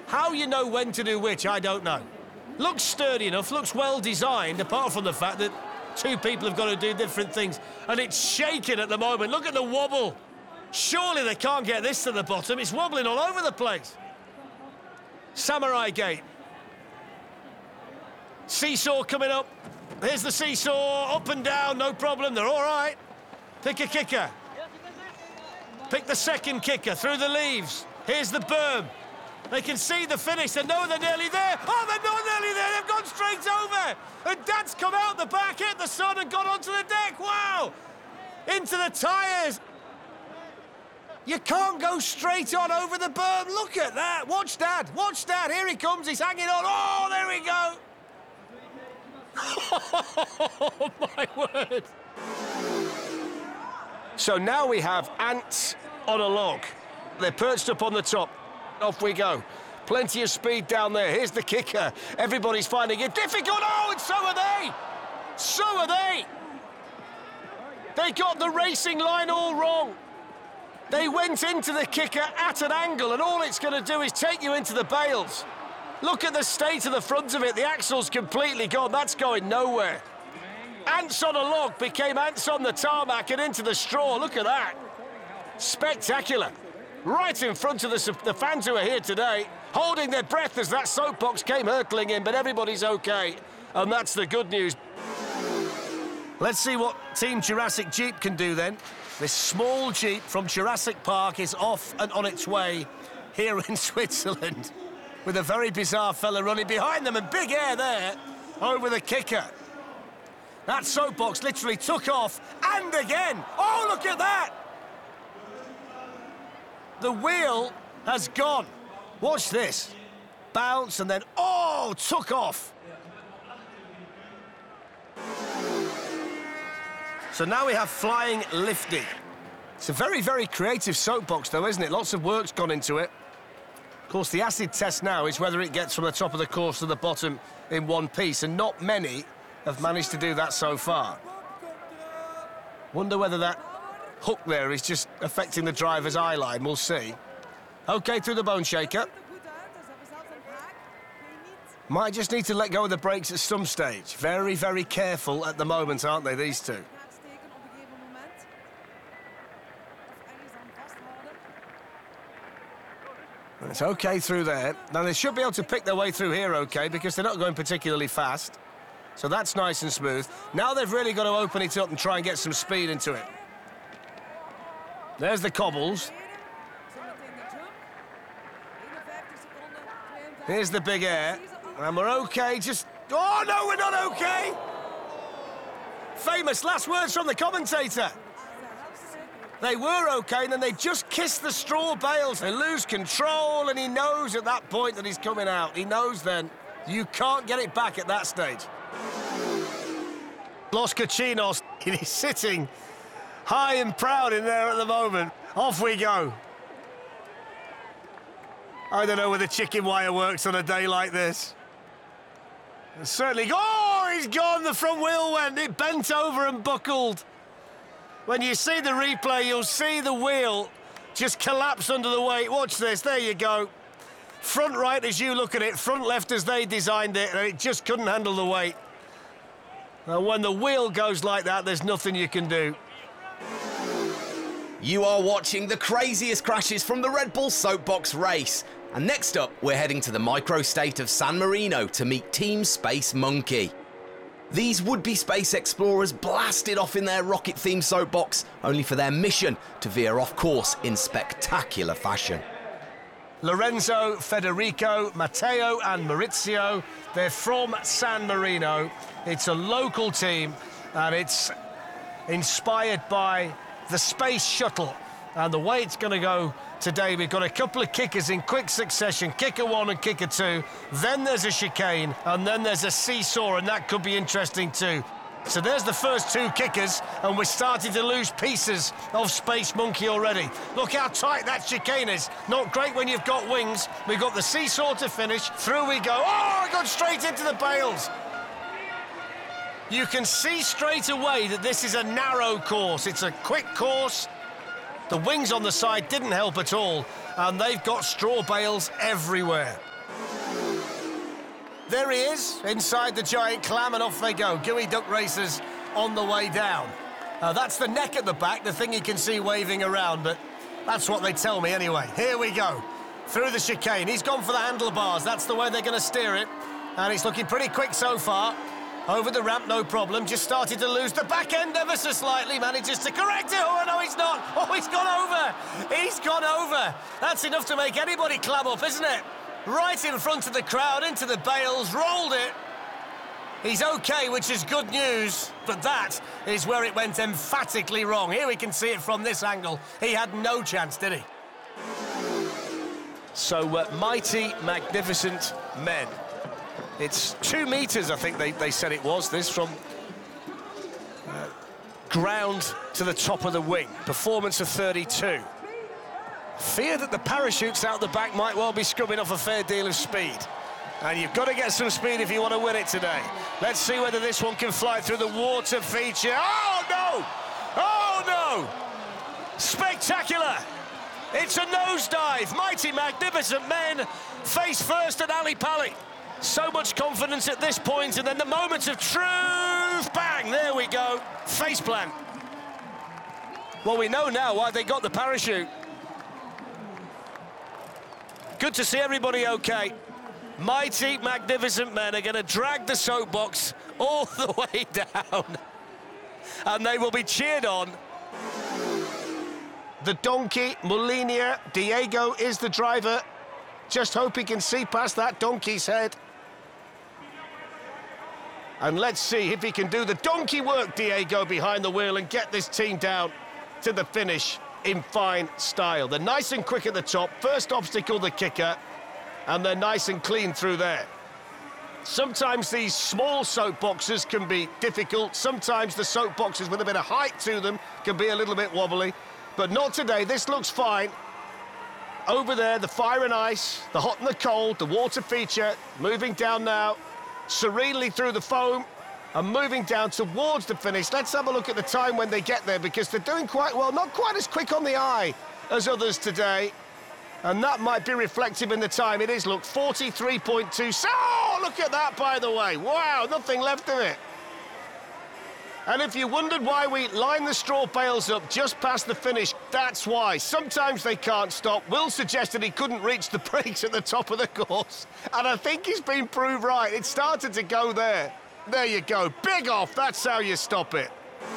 How you know when to do which, I don't know. Looks sturdy enough, looks well designed, apart from the fact that two people have got to do different things. And it's shaking at the moment. Look at the wobble. Surely they can't get this to the bottom. It's wobbling all over the place. Samurai Gate. Seesaw coming up. Here's the seesaw, up and down, no problem, they're all right. Pick a kicker. Pick the second kicker through the leaves. Here's the berm. They can see the finish, they know they're nearly there. Oh, they're not nearly there, they've gone straight over. And Dad's come out the back, hit the sun and gone onto the deck, wow! Into the tyres. You can't go straight on over the berm, look at that. Watch Dad, here he comes, he's hanging on. Oh, there we go. Oh, my word. So now we have ants on a log. They're perched up on the top. Off we go. Plenty of speed down there. Here's the kicker. Everybody's finding it difficult. Oh, and so are they. So are they. They got the racing line all wrong. They went into the kicker at an angle, and all it's going to do is take you into the bales. Look at the state of the front of it. The axle's completely gone. That's going nowhere. Ants on a log became ants on the tarmac and into the straw. Look at that. Spectacular. Right in front of the fans who are here today, holding their breath as that soapbox came hurtling in, but everybody's okay. And that's the good news. Let's see what Team Jurassic Jeep can do then. This small Jeep from Jurassic Park is off and on its way here in Switzerland, with a very bizarre fella running behind them and big air there over the kicker. That soapbox literally took off and again. Oh, look at that! The wheel has gone. Watch this. Bounce and then, oh, took off. So now we have flying lifting. It's a very, very creative soapbox though, isn't it? Lots of work's gone into it. Of course, the acid test now is whether it gets from the top of the course to the bottom in one piece, and not many have managed to do that so far. Wonder whether that hook there is just affecting the driver's eye line. We'll see. OK, through the bone shaker. Might just need to let go of the brakes at some stage. Very, very careful at the moment, aren't they, these two? It's OK through there. Now, they should be able to pick their way through here OK, because they're not going particularly fast. So that's nice and smooth. Now they've really got to open it up and try and get some speed into it. There's the cobbles. Here's the big air. And we're OK, just... Oh, no, we're not OK! Famous last words from the commentator. They were OK, and then they just kissed the straw bales. They lose control, and he knows at that point that he's coming out. He knows then you can't get it back at that stage. Los Cochinos, he's sitting high and proud in there at the moment. Off we go. I don't know whether chicken wire works on a day like this. It's certainly... Oh, he's gone. The front wheel went. It bent over and buckled. When you see the replay, you'll see the wheel just collapse under the weight. Watch this. There you go. Front right as you look at it, front left as they designed it, and it just couldn't handle the weight. And when the wheel goes like that, there's nothing you can do. You are watching the craziest crashes from the Red Bull Soapbox race. And next up, we're heading to the microstate of San Marino to meet Team Space Monkey. These would-be space explorers blasted off in their rocket-themed soapbox, only for their mission to veer off course in spectacular fashion. Lorenzo, Federico, Matteo and Maurizio, they're from San Marino. It's a local team, and it's inspired by the space shuttle. And the way it's going to go today, we've got a couple of kickers in quick succession, kicker one and kicker two. Then there's a chicane, and then there's a seesaw, and that could be interesting too. So there's the first two kickers, and we're starting to lose pieces of Space Monkey already. Look how tight that chicane is. Not great when you've got wings. We've got the seesaw to finish. Through we go. Oh, I got straight into the bales. You can see straight away that this is a narrow course. It's a quick course. The wings on the side didn't help at all, and they've got straw bales everywhere. There he is, inside the giant clam, and off they go. Gooey Duck Racers on the way down. That's the neck at the back, the thing you can see waving around, but that's what they tell me anyway. Here we go. Through the chicane. He's gone for the handlebars. That's the way they're going to steer it. And he's looking pretty quick so far. Over the ramp, no problem. Just started to lose the back end ever so slightly. Manages to correct it. Oh, no, he's not. Oh, he's gone over. He's gone over. That's enough to make anybody clam up, isn't it? Right in front of the crowd, into the bales, rolled it. He's OK, which is good news, but that is where it went emphatically wrong. Here we can see it from this angle. He had no chance, did he? So, mighty, magnificent men. It's 2 metres, I think they said it was, this, from ground to the top of the wing. Performance of 32. Fear that the parachutes out the back might well be scrubbing off a fair deal of speed. And you've got to get some speed if you want to win it today. Let's see whether this one can fly through the water feature. Oh, no! Oh, no! Spectacular! It's a nosedive. Mighty, magnificent men face first at Ali Pali. So much confidence at this point, and then the moment of truth. Bang! There we go. Face plant. Well, we know now why they got the parachute. Good to see everybody okay. Mighty, magnificent men are going to drag the soapbox all the way down. And they will be cheered on. The donkey, Molinia, Diego is the driver. Just hope he can see past that donkey's head. And let's see if he can do the donkey work, Diego, behind the wheel and get this team down to the finish in fine style. They're nice and quick at the top. First obstacle, the kicker. And they're nice and clean through there. Sometimes these small soapboxes can be difficult. Sometimes the soapboxes with a bit of height to them can be a little bit wobbly. But not today. This looks fine. Over there, the fire and ice, the hot and the cold, the water feature, moving down now, serenely through the foam and moving down towards the finish. Let's have a look at the time when they get there, because they're doing quite well. Not quite as quick on the eye as others today. And that might be reflective in the time. It is, look, 43.2. Oh, look at that, by the way. Wow, nothing left of it. And if you wondered why we line the straw bales up just past the finish, that's why. Sometimes they can't stop. Will suggested he couldn't reach the brakes at the top of the course. And I think he's been proved right. It started to go there. There you go. Big off. That's how you stop it.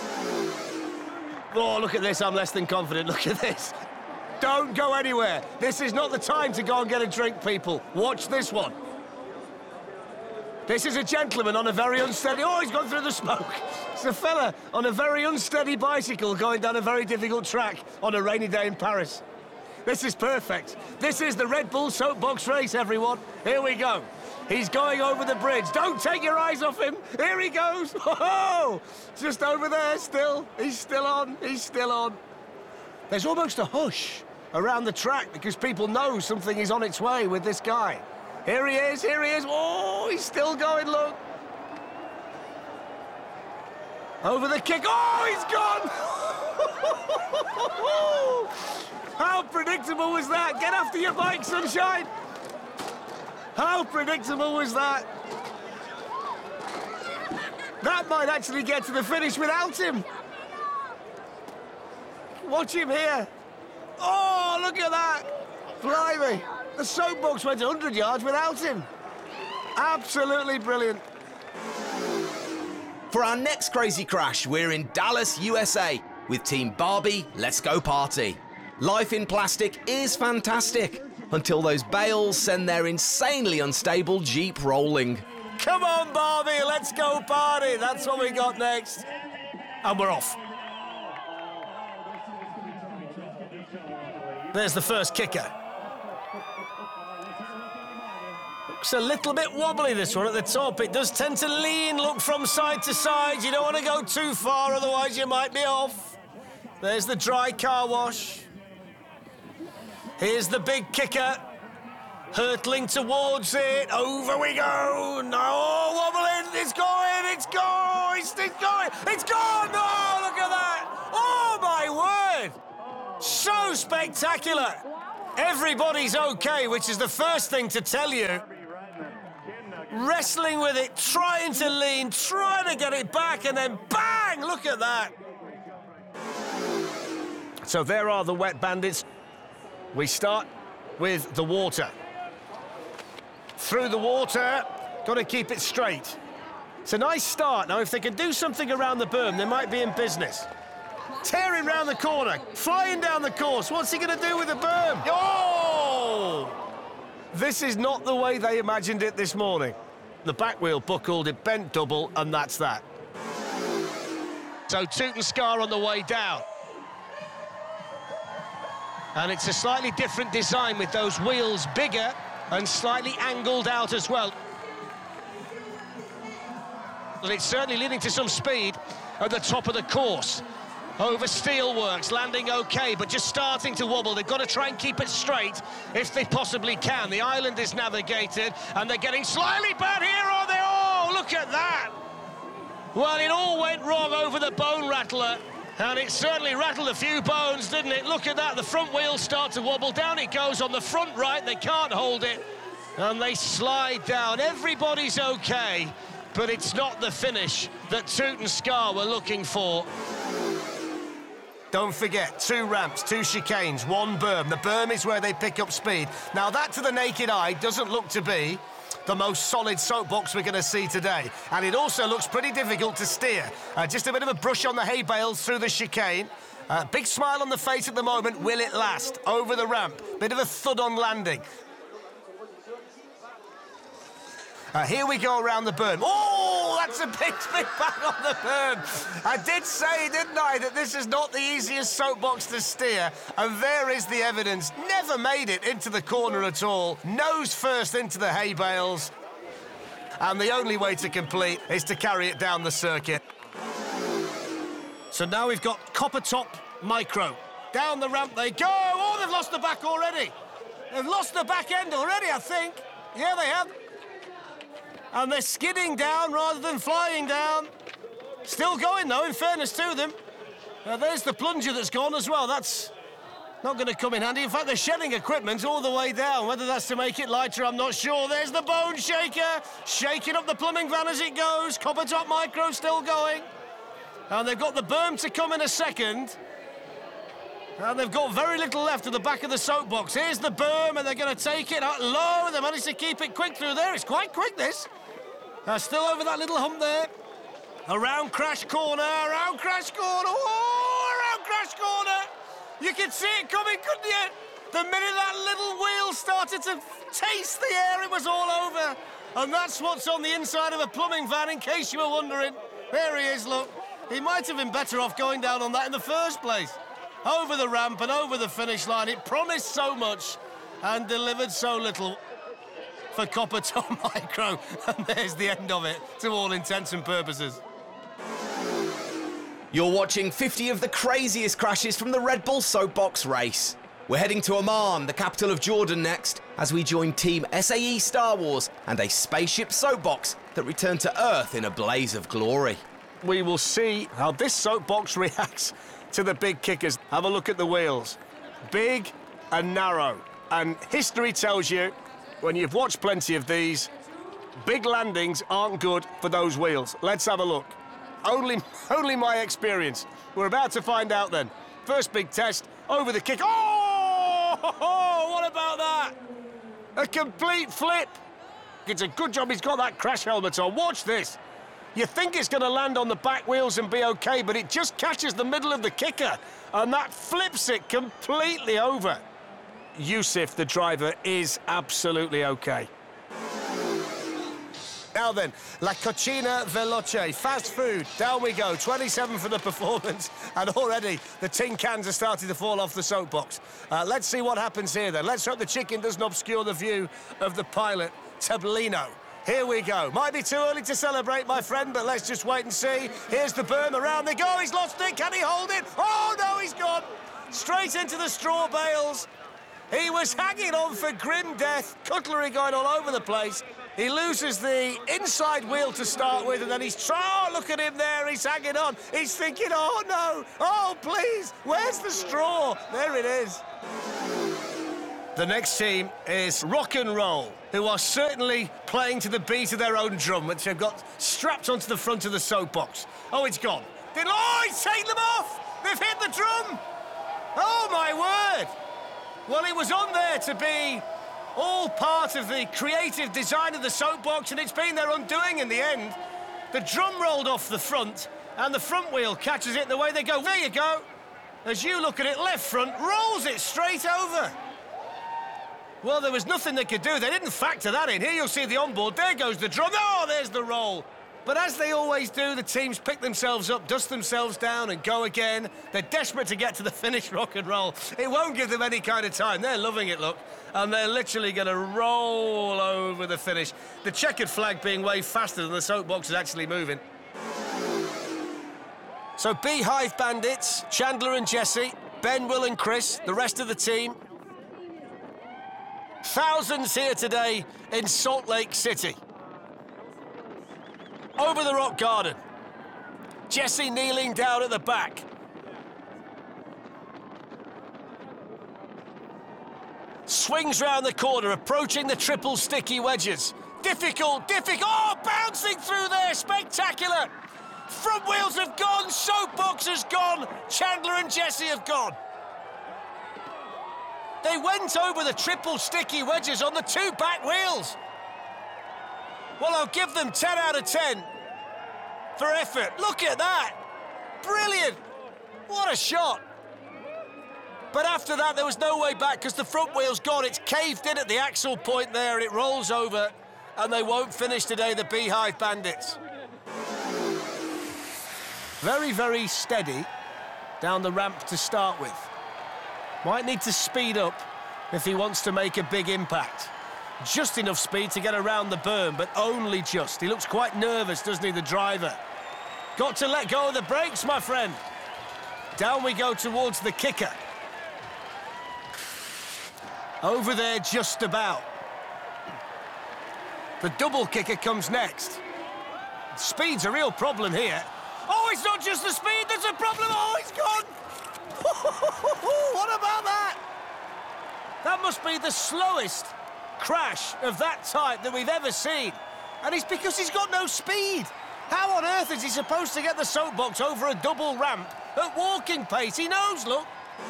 Oh, look at this. I'm less than confident. Look at this. Don't go anywhere. This is not the time to go and get a drink, people. Watch this one. This is a gentleman on a very unsteady... Oh, he's gone through the smoke. It's a fella on a very unsteady bicycle going down a very difficult track on a rainy day in Paris. This is perfect. This is the Red Bull Soapbox Race, everyone. Here we go. He's going over the bridge. Don't take your eyes off him. Here he goes. Oh, just over there still. He's still on. He's still on. There's almost a hush around the track because people know something is on its way with this guy. Here he is, here he is. Oh, he's still going, look. Over the kick. Oh, he's gone. How predictable was that? Get after your bike, sunshine. How predictable was that? That might actually get to the finish without him. Watch him here. Oh, look at that. Blimey. The soapbox went 100 yards without him. Absolutely brilliant. For our next crazy crash, we're in Dallas, USA, with Team Barbie Let's Go Party. Life in plastic is fantastic, until those bales send their insanely unstable Jeep rolling. Come on, Barbie, let's go party. That's what we got next. And we're off. There's the first kicker. Looks a little bit wobbly, this one, at the top. It does tend to lean, look from side to side. You don't want to go too far, otherwise you might be off. There's the dry car wash. Here's the big kicker. Hurtling towards it. Over we go. No, wobbling. It's going. It's going. It's going. It's gone. No, look at that. Oh, my word. So spectacular. Everybody's okay, which is the first thing to tell you. wrestling with it, trying to lean, trying to get it back, and then bang! Look at that. So there are the wet bandits. We start with the water. Through the water, got to keep it straight. It's a nice start. Now, if they can do something around the berm, they might be in business. Tearing round the corner, flying down the course. What's he going to do with the berm? Oh! This is not the way they imagined it this morning. The back wheel buckled, it bent double, and that's that. So Toot & Scar on the way down. And it's a slightly different design with those wheels bigger and slightly angled out as well. And it's certainly leading to some speed at the top of the course. Over steelworks, landing okay, but just starting to wobble. They've got to try and keep it straight if they possibly can. The island is navigated, and they're getting slightly bad here, are they? Oh, look at that! Well, it all went wrong over the bone rattler, and it certainly rattled a few bones, didn't it? Look at that, the front wheels start to wobble. Down it goes on the front right, they can't hold it, and they slide down. Everybody's okay, but it's not the finish that Toot & Scar were looking for. Don't forget, 2 ramps, 2 chicanes, 1 berm. The berm is where they pick up speed. Now, that to the naked eye doesn't look to be the most solid soapbox we're going to see today. And it also looks pretty difficult to steer. Just a bit of a brush on the hay bales through the chicane. Big smile on the face at the moment. Will it last? Over the ramp. Bit of a thud on landing. Here we go around the berm. Oh, that's a big bang on the berm. I did say, didn't I, that this is not the easiest soapbox to steer, and there is the evidence. Never made it into the corner at all. Nose first into the hay bales, and the only way to complete is to carry it down the circuit. So now we've got Copper Top Micro. Down the ramp they go. Oh, they've lost the back already. They've lost the back end already, I think. Yeah, they have. And they're skidding down rather than flying down. Still going, though, in fairness to them. There's the plunger that's gone as well. That's not going to come in handy. In fact, they're shedding equipment all the way down. Whether that's to make it lighter, I'm not sure. There's the bone shaker, shaking up the plumbing van as it goes. Copper Top Micro still going. And they've got the berm to come in a second. And they've got very little left at the back of the soapbox. Here's the berm, and they're going to take it out low, and they managed to keep it quick through there. It's quite quick, this. Still over that little hump there. Around Crash Corner, around Crash Corner. Oh, around Crash Corner. You could see it coming, couldn't you? The minute that little wheel started to taste the air, it was all over. And that's what's on the inside of a plumbing van, in case you were wondering. There he is, look. He might have been better off going down on that in the first place. Over the ramp and over the finish line. It promised so much and delivered so little for Copper Top Micro. And there's the end of it, to all intents and purposes. You're watching 50 of the craziest crashes from the Red Bull Soapbox race. We're heading to Amman, the capital of Jordan, next, as we join Team SAE Star Wars and a spaceship soapbox that return to Earth in a blaze of glory. We will see how this soapbox reacts to the big kickers. Have a look at the wheels. Big and narrow. And history tells you, when you've watched plenty of these, big landings aren't good for those wheels. Let's have a look. Only my experience. We're about to find out then. First big test, over the kick. Oh, what about that? A complete flip. It's a good job he's got that crash helmet on. Watch this. You think it's going to land on the back wheels and be okay, but it just catches the middle of the kicker, and that flips it completely over. Yusuf, the driver, is absolutely okay. Now then, La Cucina Veloce, fast food. Down we go, 27 for the performance, and already the tin cans are starting to fall off the soapbox. Let's see what happens here then. Let's hope the chicken doesn't obscure the view of the pilot, Tablino. Here we go. Might be too early to celebrate, my friend, but let's just wait and see. Here's the berm, around they go. He's lost it. Can he hold it? Oh, no, he's gone. Straight into the straw bales. He was hanging on for grim death. Cutlery going all over the place. He loses the inside wheel to start with, and then he's trying. Oh, look at him there. He's hanging on. He's thinking, oh, no. Oh, please. Where's the straw? There it is. The next team is Rock and Roll, who are certainly playing to the beat of their own drum, which they've got strapped onto the front of the soapbox. Oh, it's gone. Oh, he's taken them off! They've hit the drum! Oh, my word! Well, it was on there to be all part of the creative design of the soapbox, and it's been their undoing in the end. The drum rolled off the front, and the front wheel catches it the way they go. There you go. As you look at it, left front rolls it straight over. Well, there was nothing they could do. They didn't factor that in. Here you'll see the onboard. There goes the drum. Oh, there's the roll. But as they always do, the teams pick themselves up, dust themselves down and go again. They're desperate to get to the finish, Rock and Roll. It won't give them any kind of time. They're loving it, look. And they're literally going to roll over the finish. The checkered flag being way faster than the soapbox is actually moving. So Beehive Bandits, Chandler and Jesse, Ben, Will and Chris, the rest of the team. Thousands here today in Salt Lake City. Over the rock garden. Jesse kneeling down at the back. Swings round the corner, approaching the triple sticky wedges. Difficult. Oh, bouncing through there, spectacular. Front wheels have gone, soapbox has gone, Chandler and Jesse have gone. They went over the triple sticky wedges on the two back wheels. Well, I'll give them 10 out of 10 for effort. Look at that. Brilliant. What a shot. But after that, there was no way back because the front wheel's gone. It's caved in at the axle point there and it rolls over, and they won't finish today, the Beehive Bandits. Very, very steady down the ramp to start with. Might need to speed up if he wants to make a big impact. Just enough speed to get around the berm, but only just. He looks quite nervous, doesn't he, the driver? Got to let go of the brakes, my friend. Down we go towards the kicker. Over there, just about. The double kicker comes next. Speed's a real problem here. Oh, it's not just the speed that's a problem. Oh, he's gone. What about that? That must be the slowest crash of that type that we've ever seen. And it's because he's got no speed. How on earth is he supposed to get the soapbox over a double ramp at walking pace? He knows, look.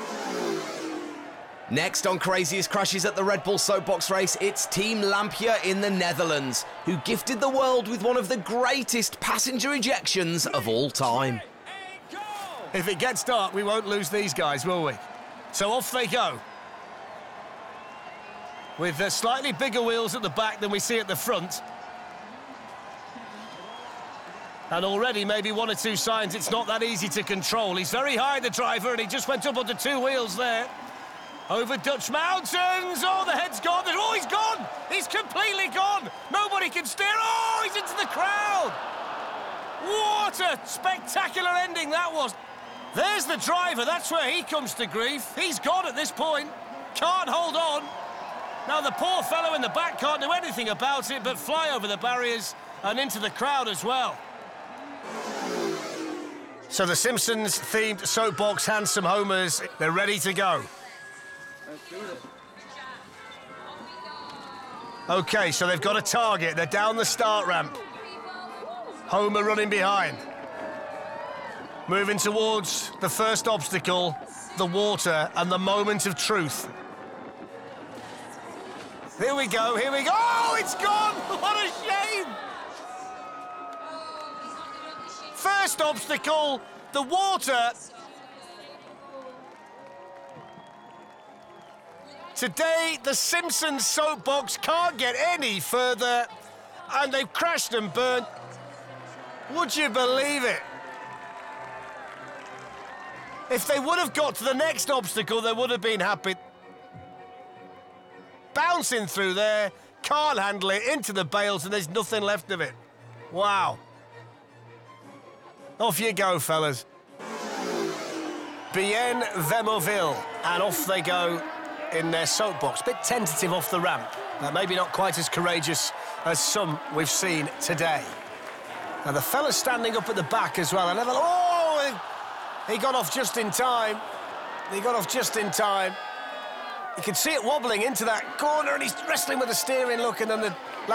Next on Craziest Crashes at the Red Bull Soapbox race, it's Team Lampia in the Netherlands, who gifted the world with one of the greatest passenger ejections of all time. If it gets dark, we won't lose these guys, will we? So off they go. With slightly bigger wheels at the back than we see at the front. And already maybe one or two signs it's not that easy to control. He's very high, the driver, and he just went up onto two wheels there. Over Dutch Mountains. Oh, the head's gone. Oh, he's gone. He's completely gone. Nobody can steer. Oh, he's into the crowd. What a spectacular ending that was. There's the driver. That's where he comes to grief. He's gone at this point. Can't hold on. Now, the poor fellow in the back can't do anything about it but fly over the barriers and into the crowd as well. So the Simpsons-themed soapbox Handsome Homers, they're ready to go. OK, so they've got a target. They're down the start ramp. Homer running behind. Moving towards the first obstacle, the water, and the moment of truth. Here we go, here we go. Oh, it's gone! What a shame! First obstacle, the water. Today, the Simpsons soapbox can't get any further, and they've crashed and burnt. Would you believe it? If they would have got to the next obstacle, they would have been happy. Bouncing through there, can't handle it, into the bales, and there's nothing left of it. Wow. Off you go, fellas. Bien Vemoville, and off they go in their soapbox. Bit tentative off the ramp. Maybe not quite as courageous as some we've seen today. Now, the fella's standing up at the back as well. Oh, he got off just in time. He got off just in time. You can see it wobbling into that corner, and he's wrestling with the steering, look, and then the